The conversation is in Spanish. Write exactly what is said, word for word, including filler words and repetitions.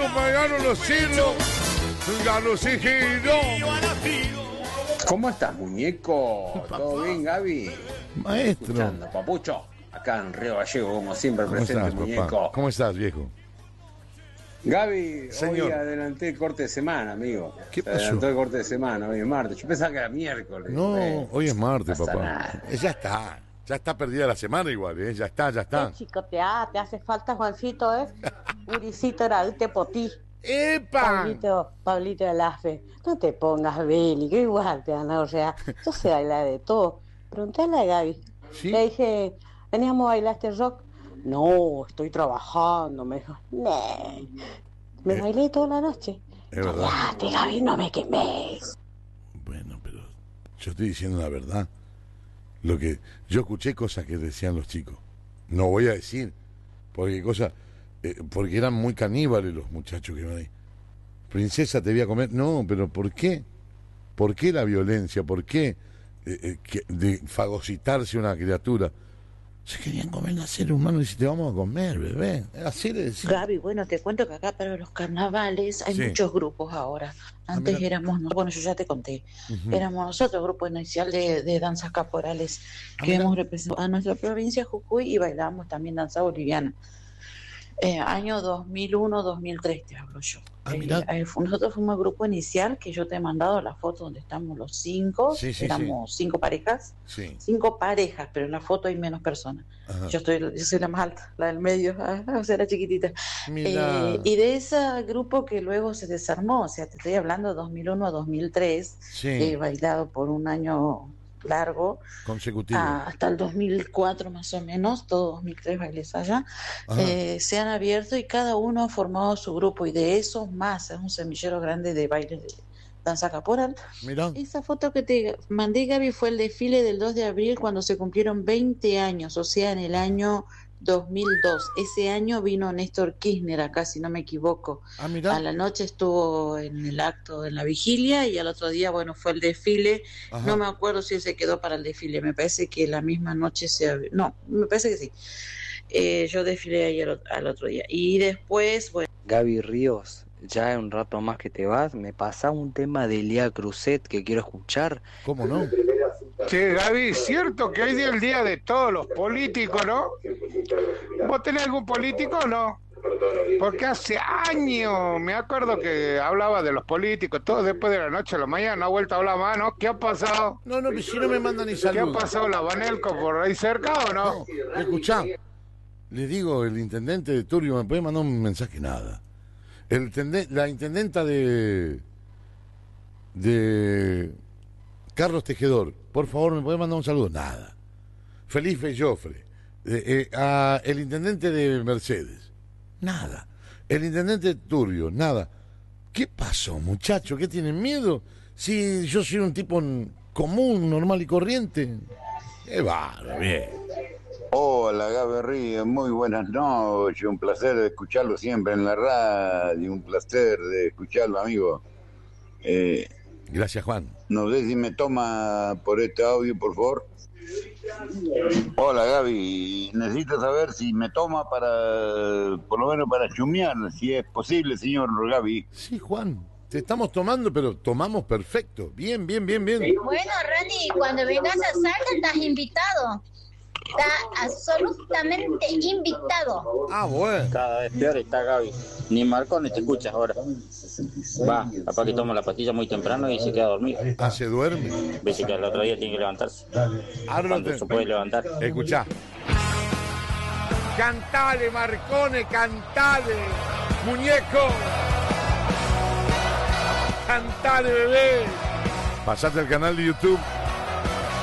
pagaron los siglos, ya los sigilo. ¿Cómo estás, muñeco? ¿Todo bien, Gaby? Maestro. Escuchando, papucho. Acá en Río Gallego, como siempre, ¿Cómo presente, estás, muñeco. papá? ¿Cómo estás, viejo? Gaby, Señor. hoy adelanté el corte de semana, amigo. ¿Qué Se pasó? adelantó el corte de semana, hoy es martes. Yo pensaba que era miércoles. No, Eh, hoy es martes, pasa papá. nada. Eh, Ya está. Ya está perdida la semana igual, ¿eh? Ya está, ya está. Qué chicoteada, te hace falta, Juancito, ¿eh? Guricito era te potí. ¡Epa! Pablito, Pablito del Afe, no te pongas Beli, que igual te van a, o sea, yo sé bailar de todo. Preguntale a Gaby. ¿Sí? Le dije, ¿veníamos a bailar este rock? No, estoy trabajando, me dijo. Nee. Me Eh, bailé toda la noche. es verdad. Cállate, Gaby, no me quemes. Bueno, pero yo estoy diciendo la verdad. Lo que yo escuché cosas que decían los chicos. No voy a decir, porque cosas, eh, porque eran muy caníbales los muchachos que iban ahí. Princesa, te voy a comer. No, pero ¿por qué? ¿Por qué la violencia? ¿Por qué eh, eh, que- de fagocitarse una criatura? Se querían comer a seres humanos y si te vamos a comer, bebé. Así le decía. Gaby, bueno, te cuento que acá para los carnavales hay Sí. muchos grupos ahora. Antes mira. éramos, no- bueno, yo ya te conté, Ujú. éramos nosotros, grupo inicial de, de danzas caporales, Ah, que mira. hemos representado a nuestra provincia, Jujuy, y bailábamos también danza boliviana. Eh, año dos mil uno, dos mil tres te hablo yo. Ah, Eh, mira. eh, fu- nosotros fuimos el grupo inicial, que yo te he mandado la foto donde estamos los cinco, Sí, sí, éramos cinco parejas, Sí. cinco parejas, pero en la foto hay menos personas. Ajá. Yo estoy, yo soy la más alta, la del medio, ah, o sea, la chiquitita. Mira. Eh, y de ese grupo que luego se desarmó, o sea, te estoy hablando de dos mil uno a dos mil tres, Sí. he bailado por un año largo, Consecutivo. a- hasta el dos mil cuatro más o menos, todo dos mil tres bailes allá, Ajá. eh, se han abierto y cada uno ha formado su grupo, y de esos más, es un semillero grande de baile de danza caporal. Mira. Esa foto que te mandé, Gaby, fue el desfile del dos de abril cuando se cumplieron veinte años, o sea, en el año dos mil dos. Ese año vino Néstor Kirchner acá, si no me equivoco. Ah, mira. A la noche estuvo en el acto, en la vigilia, y al otro día, bueno, fue el desfile. Ajá. No me acuerdo si él se quedó para el desfile, me parece que la misma noche se... ab- No, me parece que sí. Eh, yo desfilé ahí al, ot- al otro día. Y después, bueno... Gaby Ríos, ya en un rato más que te vas, me pasa un tema de Elia Cruzet que quiero escuchar. ¿Cómo no? Che, Gaby, cierto que hoy es el día de todos los políticos, ¿no? ¿Vos tenés algún político o no? Porque hace años me acuerdo que hablaba de los políticos, todo después de la noche a la mañana, no ha vuelto a hablar más, ¿no? ¿Qué ha pasado? No, no, si no me mandan ni ¿Qué ha saludos. pasado la Banelco por ahí cerca o no? No, escuchá. Le digo, el intendente de Turbio me puede mandar un mensaje, nada. El intende- la intendenta de de Carlos Tejedor, por favor, me puede mandar un saludo, nada. Felipe Joffre, eh, eh, a el intendente de Mercedes, nada. El intendente de Turbio, nada. ¿Qué pasó, muchacho? ¿Qué tienen miedo? Si yo soy un tipo n- común, normal y corriente. Qué bárbaro, bien. Hola, Gaby Ríos, muy buenas noches, un placer de escucharlo siempre en la radio, un placer de escucharlo, amigo. Eh, Gracias, Juan. no sé si me toma por este audio, por favor. Hola, Gaby, necesito saber si me toma para, por lo menos para chumear, si es posible, señor Gaby. Sí, Juan, te estamos tomando, pero tomamos perfecto. Bien, bien, bien, bien. Bueno, Randy, cuando vengas a Salta estás invitado. Está absolutamente invitado. Ah, bueno. Cada vez peor está Gaby. Ni Marco ni te escuchas ahora. Va, papá que toma la pastilla muy temprano y se queda dormido. Ah, se duerme. Viste que al otro día tiene que levantarse. Ahora Cuando te- se puede levantar. Escuchá. Cantale, Marcone, cantale, muñeco. Cantale, bebé. Pasate al canal de YouTube